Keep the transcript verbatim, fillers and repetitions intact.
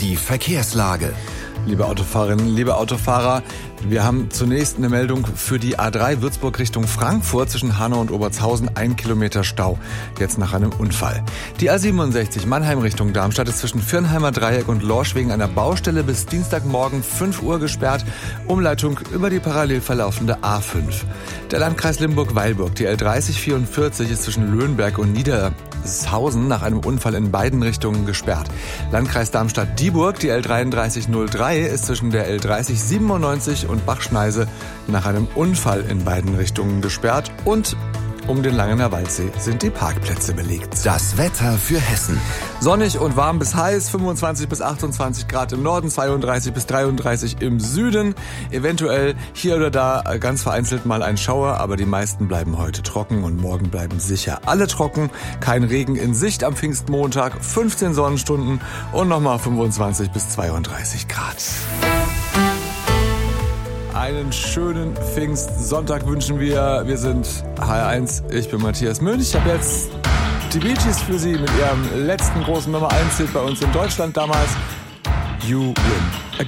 Die Verkehrslage. Liebe Autofahrerinnen, liebe Autofahrer, wir haben zunächst eine Meldung für die A drei Würzburg Richtung Frankfurt zwischen Hanau und Obertshausen. Ein Kilometer Stau, jetzt nach einem Unfall. Die A siebenundsechzig Mannheim Richtung Darmstadt ist zwischen Viernheimer Dreieck und Lorsch wegen einer Baustelle bis Dienstagmorgen fünf Uhr gesperrt. Umleitung über die parallel verlaufende A fünf. Der Landkreis Limburg-Weilburg, die L dreißig vierundvierzig, ist zwischen Löhnberg und Niedershausen nach einem Unfall in beiden Richtungen gesperrt. Landkreis Darmstadt-Dieburg, die L dreiunddreißig null drei, ist zwischen der L dreißig siebenundneunzig und Bachschneise nach einem Unfall in beiden Richtungen gesperrt. Und um den Langener Waldsee sind die Parkplätze belegt. Das Wetter für Hessen. Sonnig und warm bis heiß, fünfundzwanzig bis achtundzwanzig Grad im Norden, zweiunddreißig bis dreiunddreißig im Süden. Eventuell hier oder da ganz vereinzelt mal ein Schauer, aber die meisten bleiben heute trocken und morgen bleiben sicher alle trocken. Kein Regen in Sicht am Pfingstmontag, fünfzehn Sonnenstunden und nochmal fünfundzwanzig bis zweiunddreißig Grad. Einen schönen Pfingstsonntag wünschen wir. Wir sind H R eins, ich bin Matthias Münch. Ich habe jetzt die Bee Gees für Sie mit ihrem letzten großen Nummer eins Hit bei uns in Deutschland damals. You Win.